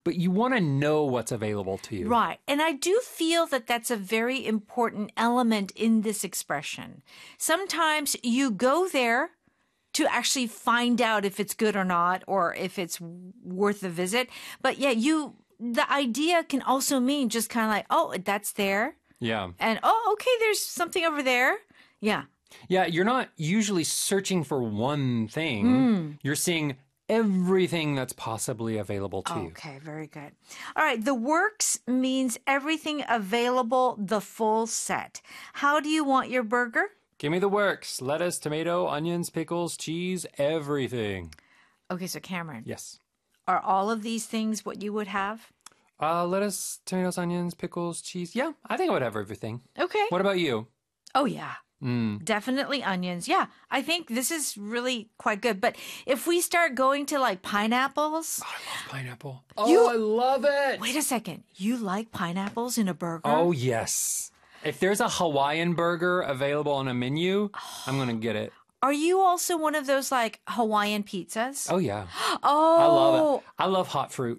but you want to know what's available to you. Right. And I do feel that that's a very important element in this expression. Sometimes you go there to actually find out if it's good or not, or if it's worth the visit. But yeah, the idea can also mean just kind of like, oh, that's there. Yeah. And, oh, okay, there's something over there. Yeah. Yeah, you're not usually searching for one thing. You're seeing everything that's possibly available to you. Okay, very good. All right, the works means everything available, the full set. How do you want your burger? Give me the works. Lettuce, tomato, onions, pickles, cheese, everything. Okay, so Cameron, Yes. are all of these things what you would have? Lettuce, tomatoes, onions, pickles, cheese. Yeah, I think I would have everything. Okay. What about you? Oh, yeah. Definitely onions. Yeah, I think this is really quite good. But if we start going to like pineapples. Oh, I love pineapple. You- I love it. Wait a second. You like pineapples in a burger? Oh, yes. If there's a Hawaiian burger available on a menu, I'm going to get it. Are you also one of those like Hawaiian pizzas? Oh, yeah. Oh. I love it. I love hot fruit.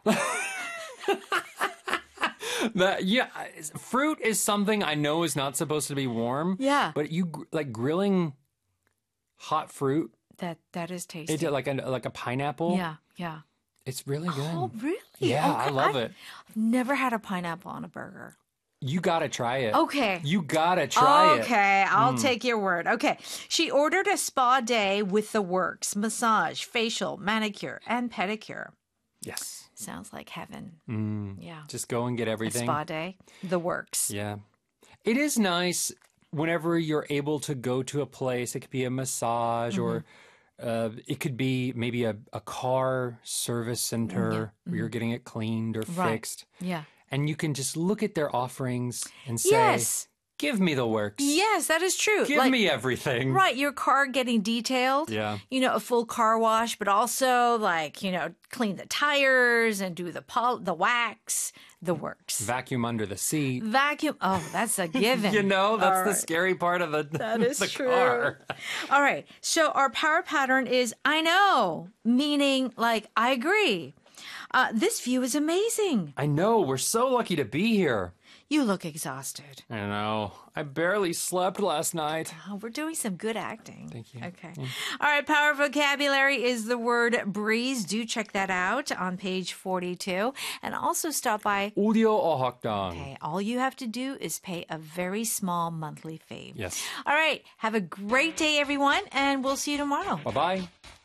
Fruit is something I know is not supposed to be warm. Yeah. But like grilling hot fruit, That is tasty. like a pineapple. Yeah, yeah. It's really good. Oh, really? Yeah, Okay, I love it. I've never had a pineapple on a burger. You gotta try it. Okay. You gotta try it. Okay, I'll take your word. Okay. She ordered a spa day with the works, massage, facial, manicure, and pedicure. Yes. Sounds like heaven. Yeah. Just go and get A everything. spa day, the works. Yeah. It is nice whenever you're able to go to a place. It could be a massage or it could be maybe a car service center where you're getting it cleaned or Right. fixed. Yeah. And you can just look at their offerings and say, Yes. give me the works. Yes, that is true. Give me everything. Right, your car getting detailed. Yeah. You know, a full car wash, but also like, clean the tires and do the wax, the works. Vacuum under the seat. Vacuum. Oh, that's a given. That's All the right. scary part of That is the true. car. All right. So our power pattern is I know, meaning like I agree. This view is amazing. I know. We're so lucky to be here. You look exhausted. I know. I barely slept last night. Oh, we're doing some good acting. Thank you. Okay. All right. Power vocabulary is the word breeze. Do check that out on page 42. And also stop by. Audio 어학당. Okay. All you have to do is pay a very small monthly fee. Yes. All right. Have a great day, everyone. And we'll see you tomorrow. Bye-bye.